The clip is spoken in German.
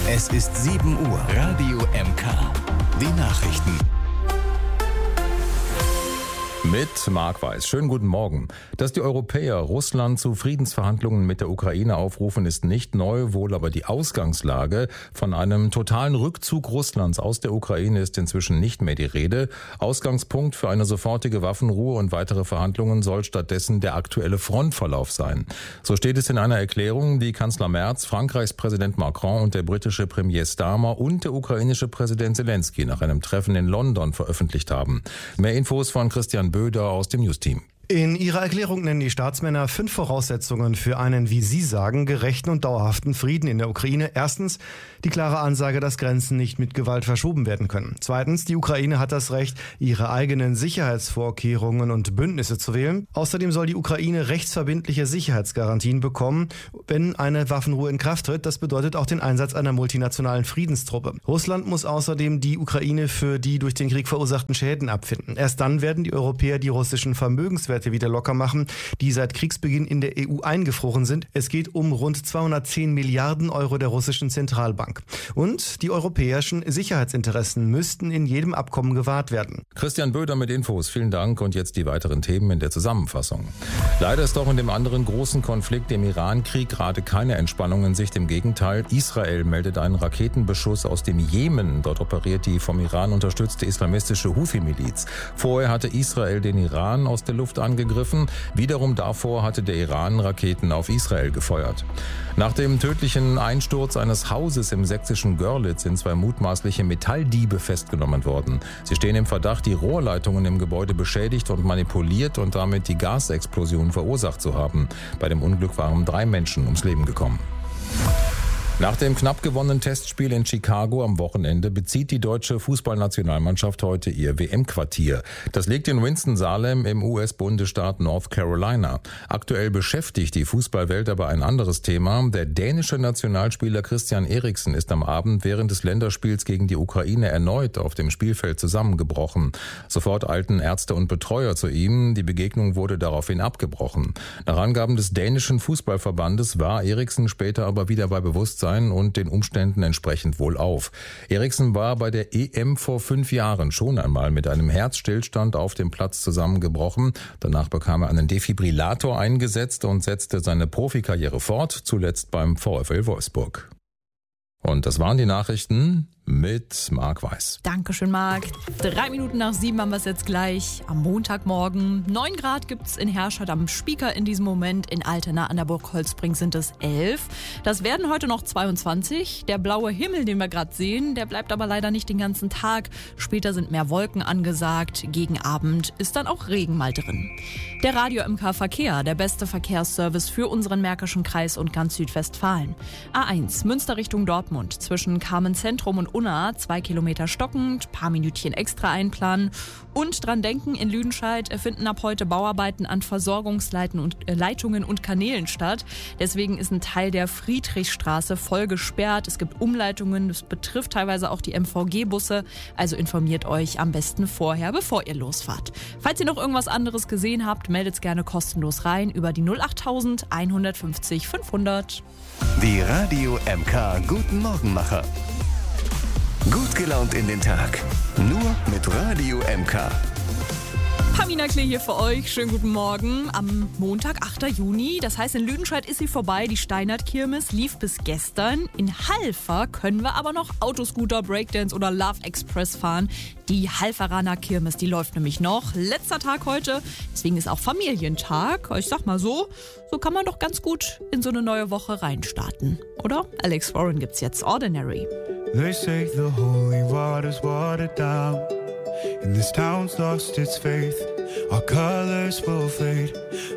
Es ist 7 Uhr. Radio MK. Die Nachrichten. Mit Marc Weiß. Schönen guten Morgen. Dass die Europäer Russland zu Friedensverhandlungen mit der Ukraine aufrufen, ist nicht neu, wohl aber die Ausgangslage. Von einem totalen Rückzug Russlands aus der Ukraine ist inzwischen nicht mehr die Rede. Ausgangspunkt für eine sofortige Waffenruhe und weitere Verhandlungen soll stattdessen der aktuelle Frontverlauf sein. So steht es in einer Erklärung, die Kanzler Merz, Frankreichs Präsident Macron und der britische Premier Starmer und der ukrainische Präsident Zelensky nach einem Treffen in London veröffentlicht haben. Mehr Infos von Christian Böder aus dem News-Team. In ihrer Erklärung nennen die Staatsmänner 5 Voraussetzungen für einen, wie sie sagen, gerechten und dauerhaften Frieden in der Ukraine. Erstens, die klare Ansage, dass Grenzen nicht mit Gewalt verschoben werden können. Zweitens, die Ukraine hat das Recht, ihre eigenen Sicherheitsvorkehrungen und Bündnisse zu wählen. Außerdem soll die Ukraine rechtsverbindliche Sicherheitsgarantien bekommen, wenn eine Waffenruhe in Kraft tritt. Das bedeutet auch den Einsatz einer multinationalen Friedenstruppe. Russland muss außerdem die Ukraine für die durch den Krieg verursachten Schäden abfinden. Erst dann werden die Europäer die russischen Vermögenswerte wieder locker machen, die seit Kriegsbeginn in der EU eingefroren sind. Es geht um rund 210 Milliarden Euro der russischen Zentralbank. Und die europäischen Sicherheitsinteressen müssten in jedem Abkommen gewahrt werden. Christian Böder mit Infos. Vielen Dank und jetzt die weiteren Themen in der Zusammenfassung. Leider ist auch in dem anderen großen Konflikt, dem Iran-Krieg, gerade keine Entspannung in Sicht. Im Gegenteil, Israel meldet einen Raketenbeschuss aus dem Jemen. Dort operiert die vom Iran unterstützte islamistische Houthi-Miliz. Vorher hatte Israel den Iran aus der Luft angegriffen. Wiederum davor hatte der Iran Raketen auf Israel gefeuert. Nach dem tödlichen Einsturz eines Hauses im sächsischen Görlitz sind 2 mutmaßliche Metalldiebe festgenommen worden. Sie stehen im Verdacht, die Rohrleitungen im Gebäude beschädigt und manipuliert und damit die Gasexplosion verursacht zu haben. Bei dem Unglück waren 3 Menschen ums Leben gekommen. Nach dem knapp gewonnenen Testspiel in Chicago am Wochenende bezieht die deutsche Fußballnationalmannschaft heute ihr WM-Quartier. Das liegt in Winston-Salem im US-Bundesstaat North Carolina. Aktuell beschäftigt die Fußballwelt aber ein anderes Thema. Der dänische Nationalspieler Christian Eriksen ist am Abend während des Länderspiels gegen die Ukraine erneut auf dem Spielfeld zusammengebrochen. Sofort eilten Ärzte und Betreuer zu ihm. Die Begegnung wurde daraufhin abgebrochen. Nach Angaben des dänischen Fußballverbandes war Eriksen später aber wieder bei Bewusstsein und den Umständen entsprechend wohlauf. Eriksen war bei der EM vor 5 Jahren schon einmal mit einem Herzstillstand auf dem Platz zusammengebrochen. Danach bekam er einen Defibrillator eingesetzt und setzte seine Profikarriere fort, zuletzt beim VfL Wolfsburg. Und das waren die Nachrichten mit Marc Weiß. Dankeschön, Marc. 3 Minuten nach 7 haben wir es jetzt gleich. Am Montagmorgen. 9 Grad gibt es in Herrschot am Spieker in diesem Moment. In Altena an der Burg Holzbring sind es 11. Das werden heute noch 22. Der blaue Himmel, den wir gerade sehen, der bleibt aber leider nicht den ganzen Tag. Später sind mehr Wolken angesagt. Gegen Abend ist dann auch Regen mal drin. Der Radio MK Verkehr, der beste Verkehrsservice für unseren Märkischen Kreis und ganz Südwestfalen. A1, Münster Richtung Dortmund, zwischen Carmen-Zentrum und Unna, 2 Kilometer stockend, paar Minütchen extra einplanen. Und dran denken, in Lüdenscheid finden ab heute Bauarbeiten an Versorgungsleitungen und Kanälen statt. Deswegen ist ein Teil der Friedrichstraße voll gesperrt. Es gibt Umleitungen, das betrifft teilweise auch die MVG-Busse. Also informiert euch am besten vorher, bevor ihr losfahrt. Falls ihr noch irgendwas anderes gesehen habt, meldet es gerne kostenlos rein über die 08000 150 500. Die Radio MK Guten Morgenmacher. Gut gelaunt in den Tag. Nur mit Radio MK. Pamina Klee hier für euch. Schönen guten Morgen. Am Montag, 8. Juni. Das heißt, in Lüdenscheid ist sie vorbei. Die Steinert-Kirmes lief bis gestern. In Halver können wir aber noch Autoscooter, Breakdance oder Love Express fahren. Die Halveraner Kirmes, die läuft nämlich noch. Letzter Tag heute. Deswegen ist auch Familientag. Ich sag mal so kann man doch ganz gut in so eine neue Woche reinstarten. Oder? Alex Warren gibt's jetzt. Ordinary. They say the holy water's watered down, and this town's lost its faith. Our colors will fade,